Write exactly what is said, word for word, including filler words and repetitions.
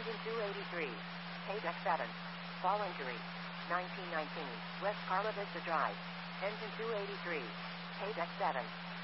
Engine two eighty-three. Paydeck seven. Fall injury. nineteen nineteen. West Carla Vista Drive. Engine two eighty-three. Paydeck seven.